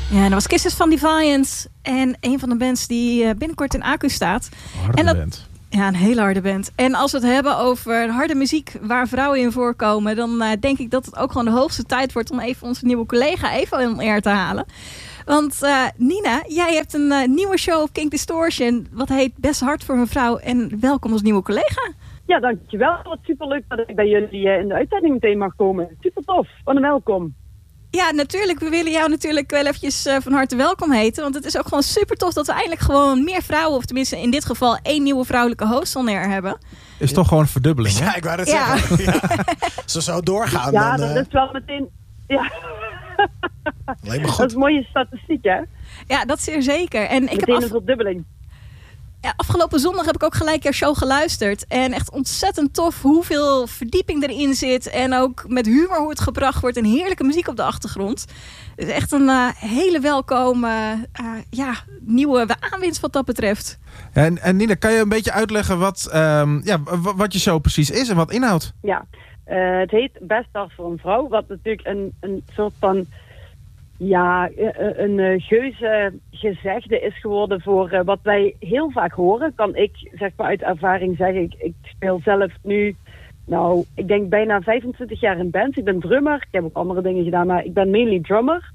Ja, dat was Kisses van Defiance. En een van de bands die binnenkort in Acu staat. Harde band. Ja, een hele harde band. En als we het hebben over harde muziek waar vrouwen in voorkomen, dan denk ik dat het ook gewoon de hoogste tijd wordt om even onze nieuwe collega even in air te halen. Want Nina, jij hebt een nieuwe show op Kink Distortion, wat heet Best Hard voor een Vrouw. En welkom als nieuwe collega. Ja, dankjewel. Wat superleuk dat ik bij jullie in de uitzending meteen mag komen. Super tof. Wat een welkom. Ja, natuurlijk. We willen jou natuurlijk wel eventjes van harte welkom heten. Want het is ook gewoon super tof dat we eindelijk gewoon meer vrouwen, of tenminste in dit geval 1 nieuwe vrouwelijke host on air hebben. Is toch gewoon een verdubbeling, hè? Ja, ik wou het zeggen. Ja. Als we zo doorgaan, ja, dan... dat is wel meteen... Ja. Alleen maar goed. Dat is een mooie statistiek, hè? Ja, dat zeer zeker. En ik meteen heb een verdubbeling. Ja, afgelopen zondag heb ik ook gelijk jouw show geluisterd. En echt ontzettend tof hoeveel verdieping erin zit. En ook met humor hoe het gebracht wordt. En heerlijke muziek op de achtergrond. Dus echt een hele welkome nieuwe aanwinst wat dat betreft. En Nina, kan je een beetje uitleggen wat je show precies is en wat inhoudt? Ja, het heet Best Hard voor een Vrouw. Wat natuurlijk een soort van... Ja, een geuze gezegde is geworden voor wat wij heel vaak horen. Kan ik zeg maar uit ervaring zeggen. Ik speel zelf nu, ik denk bijna 25 jaar in band. Ik ben drummer. Ik heb ook andere dingen gedaan, maar ik ben mainly drummer.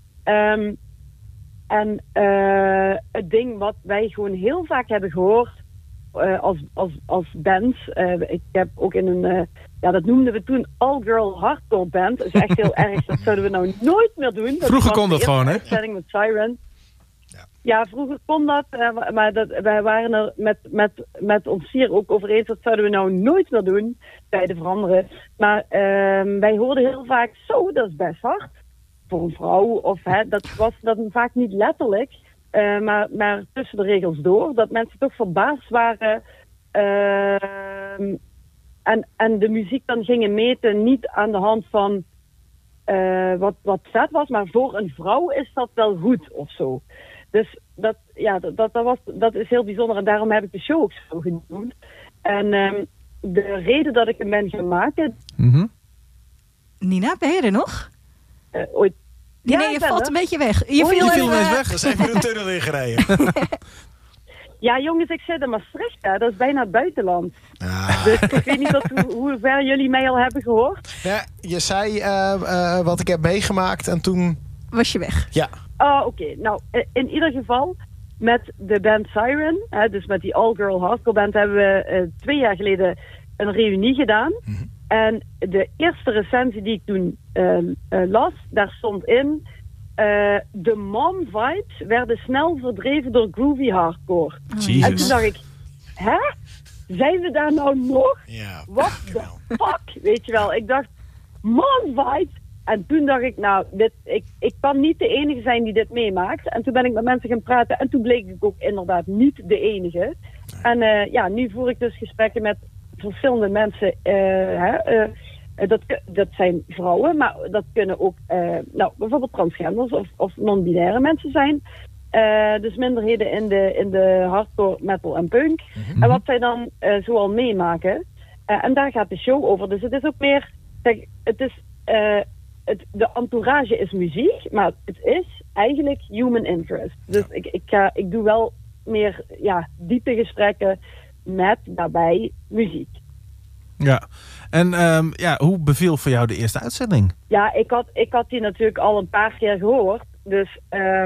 Het ding wat wij gewoon heel vaak hebben gehoord als band. Ik heb ook in een... dat noemden we toen all-girl hardcore band. Dat is echt heel erg. Dat zouden we nou nooit meer doen. Vroeger kon dat gewoon, hè? Uitzending met Siren. Ja, vroeger kon dat. Maar wij waren er met ons hier ook over eens. Dat zouden we nou nooit meer doen. Tijden veranderen. Maar wij hoorden heel vaak, zo, dat is best hard. Voor een vrouw. Of dat was dan vaak niet letterlijk. Maar tussen de regels door. Dat mensen toch verbaasd waren... En de muziek dan gingen meten niet aan de hand van wat vet was, maar voor een vrouw is dat wel goed of zo. Dus dat is heel bijzonder en daarom heb ik de show ook zo genoemd. En de reden dat ik hem ben gaan maken... Mm-hmm. Nina, ben je er nog? Ooit. Nee, je valt een beetje weg. Je viel ineens weg. Dat is even de tunnel ingereden. Ja, jongens, ik zit in Maastricht. Hè. Dat is bijna het buitenland. Ah. Dus ik weet niet hoe ver jullie mij al hebben gehoord. Ja, je zei wat ik heb meegemaakt en toen... Was je weg? Ja. Oké. Nou, in ieder geval met de band Siren, dus met die all-girl hardcore band, hebben we 2 jaar geleden een reunie gedaan. Mm-hmm. En de eerste recensie die ik toen las, daar stond in... de mom-vibes werden snel verdreven door groovy hardcore. Jesus. En toen dacht ik, zijn we daar nou nog? Ja. What the fuck? Weet je wel, ik dacht, mom-vibes. En toen dacht ik, ik kan niet de enige zijn die dit meemaakt. En toen ben ik met mensen gaan praten en toen bleek ik ook inderdaad niet de enige. En nu voer ik dus gesprekken met verschillende mensen, dat zijn vrouwen, maar dat kunnen ook bijvoorbeeld transgenders of non-binaire mensen zijn. Dus minderheden in de hardcore, metal en punk. Mm-hmm. En wat zij dan zoal meemaken. En daar gaat de show over. Dus het is ook meer... de entourage is muziek, maar het is eigenlijk human interest. Dus ik doe wel meer diepe gesprekken met daarbij muziek. Ja. En hoe beviel voor jou de eerste uitzending? Ja, ik had die natuurlijk al een paar keer gehoord. Dus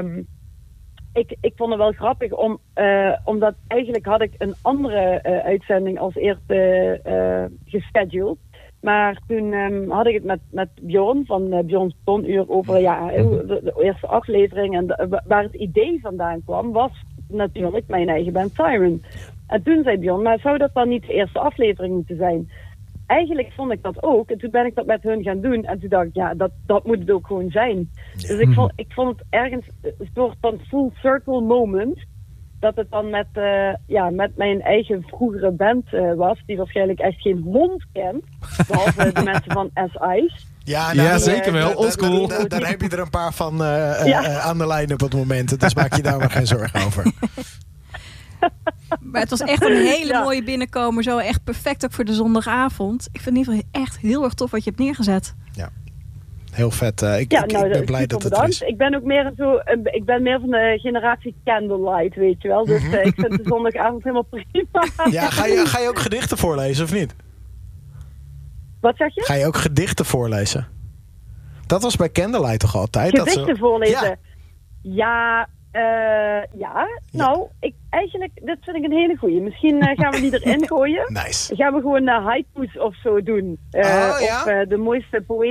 ik vond het wel grappig omdat eigenlijk had ik een andere uitzending als eerste gescheduled. Maar toen had ik het met Bjorn van Bjorn's Tonuur over de eerste aflevering. En waar het idee vandaan kwam was natuurlijk mijn eigen band Siren. En toen zei Bjorn, maar zou dat dan niet de eerste aflevering moeten zijn? Eigenlijk vond ik dat ook. En toen ben ik dat met hun gaan doen. En toen dacht ik, dat moet het ook gewoon zijn. Ja. Dus ik vond het ergens een soort van full circle moment. Dat het dan met mijn eigen vroegere band was. Die waarschijnlijk echt geen hond kent. Behalve de mensen van S-Ice. Ja, zeker wel. Oldschool. Daar heb je er een paar van aan de lijn op het moment. Dus maak je daar maar geen zorgen over. Maar het was echt een hele mooie binnenkomer. Zo echt perfect ook voor de zondagavond. Ik vind in ieder geval echt heel erg tof wat je hebt neergezet. Ja. Heel vet. Ik ben blij dat het er is. Ik ben ook meer ik ben meer van de generatie Candlelight, weet je wel. Dus ik vind de zondagavond helemaal prima. Ja, ga je ook gedichten voorlezen of niet? Wat zeg je? Ga je ook gedichten voorlezen? Dat was bij Candlelight toch altijd? Gedichten voorlezen? Ja. Nou, dit vind ik een hele goeie. Misschien gaan we die erin gooien. Nice. Gaan we gewoon haikus of zo doen. Of de mooiste poëzie.